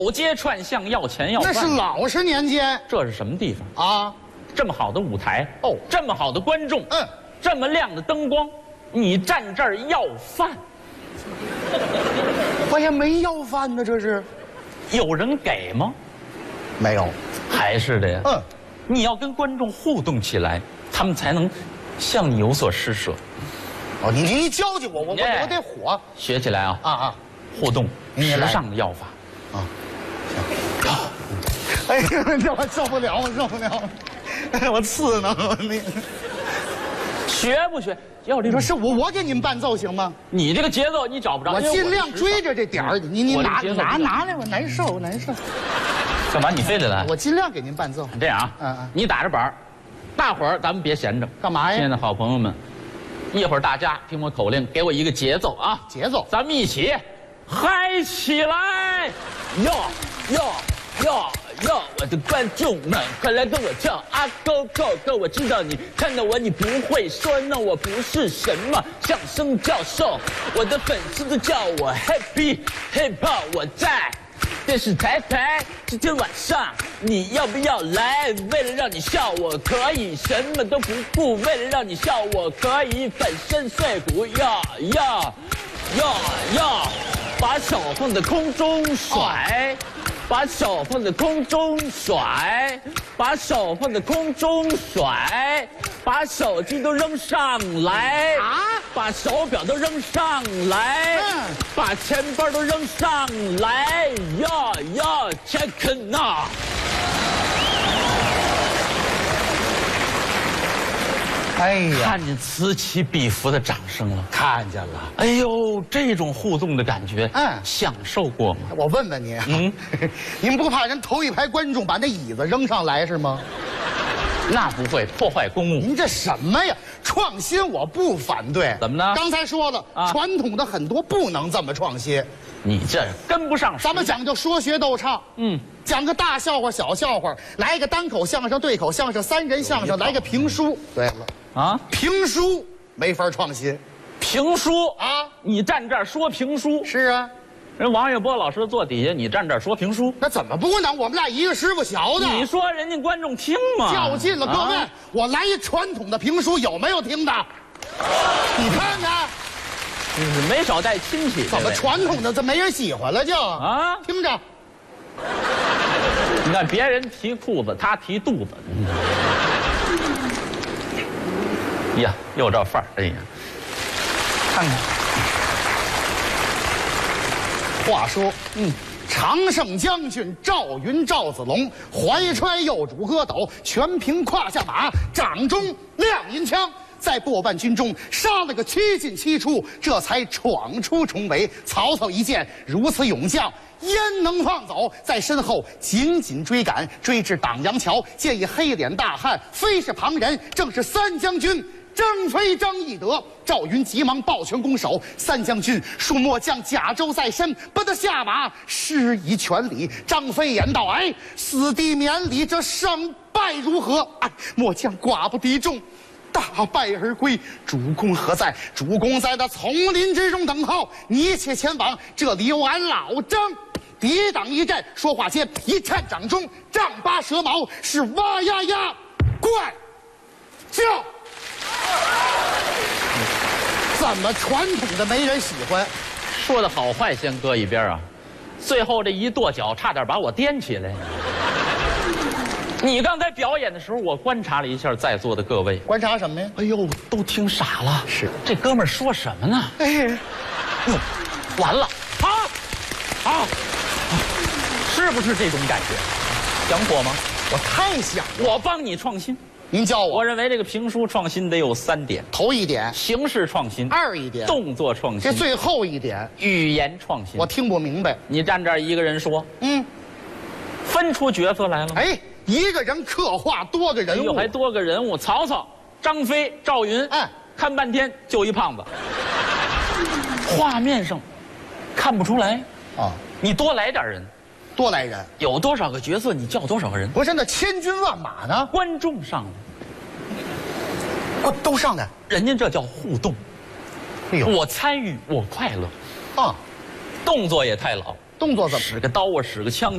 街串巷要钱要饭。 那是老实年间。 这是什么地方啊？ 这么好的舞台哦， 这么好的观众，这么亮的灯光，你站这儿要饭？ 我也没要饭呢，这是。 有人给吗？ 没有。 还是的呀。你要跟观众互动起来，他们才能向你有所施舍。 哦，你教教我，我得火。 学起来啊！ 啊！ 互动，时尚的要法。啊！ 哎呀，这我受不了，我受不了！哎，我刺挠你。 学不学？要这你说是我给你们伴奏行吗？ 你这个节奏你找不着， 我尽量追着这点儿。你拿来，我难受。 干嘛？你非得来？ 我尽量给您伴奏。 这样啊，你打着板儿，大伙儿咱们别闲着。 干嘛呀？ 亲爱的好朋友们，一会儿大家听我口令，给我一个节奏啊！ 节奏， 咱们一起嗨起来！哟，我的观众们，快来跟我跳啊！Go go go！ 我知道你看到我，你不会说 no， 我不是什么相声教授，我的粉丝都叫我 Happy Hip Hop， 我在电视台今天晚上你要不要来？为了让你笑，我可以什么都不顾；为了让你笑，我可以粉身碎骨。把手放在空中甩，把手放在空中甩，把手放在空中甩，把手机都扔上来啊！把手表都扔上来，把钱包都扔上来，check now。 哎呀， 看见此起彼伏的掌声了， 看见了。 哎呦，这种互动的感觉，享受过吗？ 我问问你，您不怕人头一排观众把那椅子扔上来是吗？ 那不会破坏公务。 您这什么呀？创新我不反对。 怎么呢？ 刚才说了，传统的很多不能这么创新。 你这跟不上时代。 咱们讲究说学逗唱，讲个大笑话、小笑话，来一个单口相声、对口相声、三人相声，来个评书。对了。评书没法创新， 评书啊， 你站这儿说评书是啊， 人王月波老师坐底下，你站这儿说评书， 那怎么不能？我们俩一个师傅学的， 你说人家观众听吗？ 较劲了，各位，我来一传统的评书，有没有听的？你看看， 没少带亲戚， 怎么传统的这没人喜欢了就啊？听着， 你看别人提裤子，他提肚子。呀，又这范儿！哎呀，看看。 话说，常胜将军赵云赵子龙怀揣右主阿斗，全凭胯下马，掌中亮银枪，在过半军中杀了个7进7出，这才闯出重围。曹操一见如此勇将，焉能放走？在身后紧紧追赶，追至党阳桥，见一黑脸大汉，非是旁人，正是三将军张飞、张翼德。赵云急忙抱拳拱手，三将军恕末将甲胄在身，不得下马，施以全礼。张飞言道：“哎，死地免礼，这胜败如何？”哎，末将寡不敌众，大败而归。主公何在？主公在那丛林之中等候，你且前往，这里有俺老张抵挡一阵。说话间，一颤掌中，丈八蛇矛，是哇呀呀怪叫。怎么传统的没人喜欢？ 说的好坏先搁一边啊，最后这一跺脚，差点把我颠起来。你刚才表演的时候，我观察了一下在座的各位。 观察什么呀？ 哎呦，都听傻了。 是， 这哥们儿说什么呢？哎，哟，完了，是不是这种感觉？想火吗？ 我太想了。 我帮你创新。 您教我。 我认为这个评书创新得有3点： 头一点， 形式创新； 二一点， 动作创新； 这最后一点， 语言创新。 我听不明白。 你站这儿一个人说，分出角色来了。 哎，一个人刻画多个人物， 还多个人物，曹操、张飞、赵云。看半天就一胖子，画面上看不出来啊。你多来点人。 多来人， 有多少个角色，你叫多少个人。 不是那千军万马呢？ 观众上来，都上来， 人家这叫互动。哎呦，我参与，我快乐。动作也太老， 动作怎么使个刀，我使个枪。